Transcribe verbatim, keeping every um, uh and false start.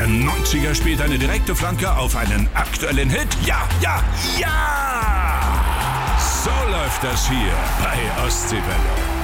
neunziger spielt eine direkte Flanke auf einen aktuellen Hit. Ja, ja, ja! So läuft das hier bei Ostseewelle.